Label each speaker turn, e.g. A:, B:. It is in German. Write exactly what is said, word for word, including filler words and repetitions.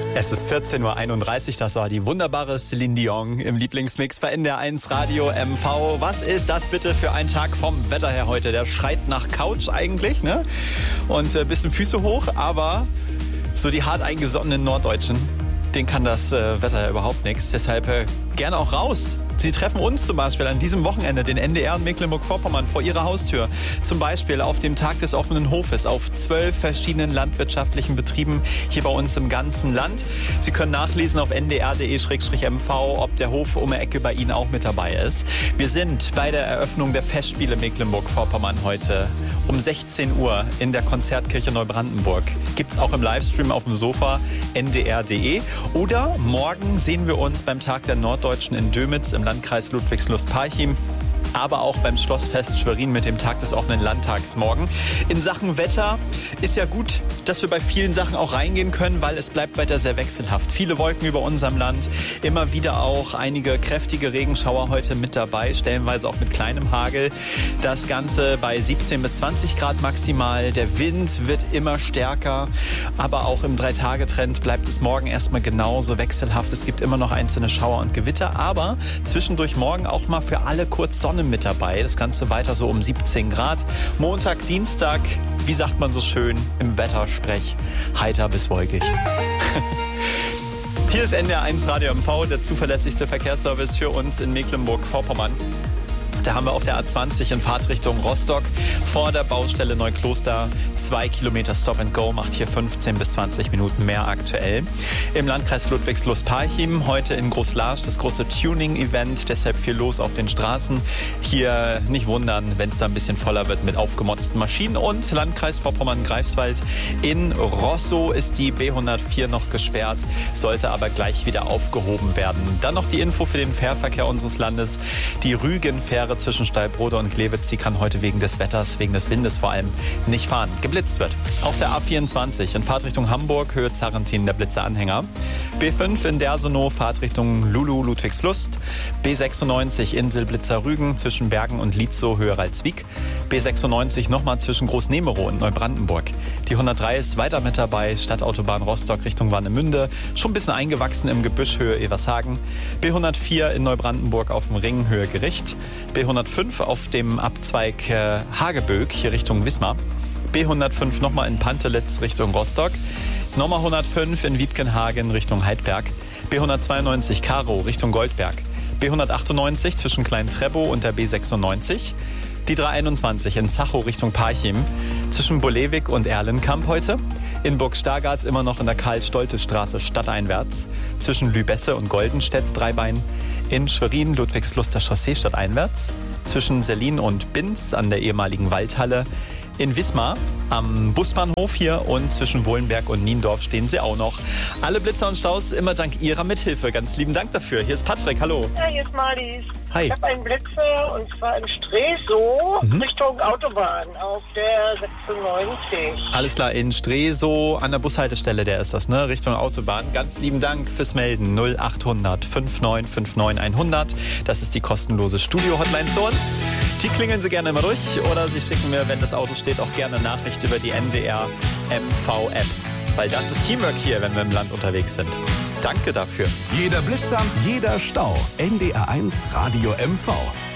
A: Es ist vierzehn Uhr einunddreißig, das war die wunderbare Celine Dion im Lieblingsmix bei N D R eins Radio M V. Was ist das bitte für ein Tag vom Wetter her heute? Der schreit nach Couch eigentlich, ne? Und ein äh, bisschen Füße hoch, aber so die hart eingesonnenen Norddeutschen, denen kann das äh, Wetter ja überhaupt nichts. Deshalb äh, gerne auch raus. Sie treffen uns zum Beispiel an diesem Wochenende, den N D R in Mecklenburg-Vorpommern, vor ihrer Haustür. Zum Beispiel auf dem Tag des offenen Hofes auf zwölf verschiedenen landwirtschaftlichen Betrieben hier bei uns im ganzen Land. Sie können nachlesen auf n d r punkt d e slash m v, ob der Hof um die Ecke bei Ihnen auch mit dabei ist. Wir sind bei der Eröffnung der Festspiele Mecklenburg-Vorpommern heute um sechzehn Uhr in der Konzertkirche Neubrandenburg. Gibt's auch im Livestream auf dem Sofa n d r punkt d e. Oder morgen sehen wir uns beim Tag der Norddeutschen in Dömitz im Landkreis Ludwigslust-Parchim, aber auch beim Schlossfest Schwerin mit dem Tag des offenen Landtags morgen. In Sachen Wetter ist ja gut, dass wir bei vielen Sachen auch reingehen können, weil es bleibt weiter sehr wechselhaft. Viele Wolken über unserem Land, immer wieder auch einige kräftige Regenschauer heute mit dabei, stellenweise auch mit kleinem Hagel. Das Ganze bei siebzehn bis zwanzig Grad maximal. Der Wind wird immer stärker, aber auch im Drei-Tage-Trend bleibt es morgen erstmal genauso wechselhaft. Es gibt immer noch einzelne Schauer und Gewitter, aber zwischendurch morgen auch mal für alle kurz Sonne mit dabei. Das Ganze weiter so um siebzehn Grad. Montag, Dienstag, wie sagt man so schön im Wettersprech, heiter bis wolkig. Hier ist N D R eins Radio M V, der zuverlässigste Verkehrsservice für uns in Mecklenburg-Vorpommern. Da haben wir auf der A zwanzig in Fahrtrichtung Rostock vor der Baustelle Neukloster zwei Kilometer Stop and Go, macht hier fünfzehn bis zwanzig Minuten mehr aktuell. Im Landkreis Ludwigslust-Parchim heute in Großlarsch das große Tuning-Event, deshalb viel los auf den Straßen. Hier nicht wundern, wenn es da ein bisschen voller wird mit aufgemotzten Maschinen. Und Landkreis Vorpommern-Greifswald in Rosso ist die B hundertvier noch gesperrt, sollte aber gleich wieder aufgehoben werden. Dann noch die Info für den Fährverkehr unseres Landes. Die Rügenfähre zwischen Steilbrode und Glewitz, die kann heute wegen des Wetters, wegen des Windes vor allem, nicht fahren. Geblitzt wird. Auf der A vierundzwanzig in Fahrtrichtung Hamburg, Höhe Zarrentin, der Blitzeranhänger. B fünf in Dersenow, Fahrtrichtung Lulu, Ludwigslust. B sechsundneunzig Insel Blitzer Rügen zwischen Bergen und Lietzow, Höhe Ralswiek. B sechsundneunzig nochmal zwischen Großnemerow und Neubrandenburg. Die hundertdrei ist weiter mit dabei, Stadtautobahn Rostock Richtung Warnemünde. Schon ein bisschen eingewachsen im Gebüsch, Höhe Evershagen. B hundertvier in Neubrandenburg auf dem Ring, Höhe Gericht. B hundertfünf auf dem Abzweig äh, Hageböck, hier Richtung Wismar. B hundertfünf nochmal in Pantelitz Richtung Rostock. Nochmal hundertfünf in Wiebkenhagen Richtung Heidberg. B hundertzweiundneunzig Karow Richtung Goldberg. B hundertachtundneunzig zwischen Klein-Trebow und der B sechsundneunzig. Die dreihunderteinundzwanzig in Zachow Richtung Parchim. Zwischen Bolewik und Erlenkamp heute. In Burg Stargard immer noch in der Karl-Stolte-Straße stadteinwärts. Zwischen Lübesse und Goldenstedt Dreibein. In Schwerin Ludwigsluster Chaussee stadteinwärts. Zwischen Sellin und Binz an der ehemaligen Waldhalle. In Wismar am Busbahnhof hier und zwischen Wohlenberg und Niendorf stehen sie auch noch. Alle Blitzer und Staus immer dank Ihrer Mithilfe. Ganz lieben Dank dafür. Hier ist Patrick, hallo.
B: Ja, hier ist Marlies.
A: Hi.
B: Ich habe einen Blitzer und zwar in Stresow mhm. Richtung Autobahn auf der sechsundneunzig.
A: Alles klar, in Stresow an der Bushaltestelle, der ist das, ne? Richtung Autobahn. Ganz lieben Dank fürs Melden. null achthundert fünfundneunzig neunundfünfzig hundert. Das ist die kostenlose Studio-Hotline zu uns. Die klingeln Sie gerne mal durch oder Sie schicken mir, wenn das Auto steht, auch gerne eine Nachricht über die N D R M V-App. Weil das ist Teamwork hier, wenn wir im Land unterwegs sind. Danke dafür.
C: Jeder Blitzer, jeder Stau. N D R eins Radio M V.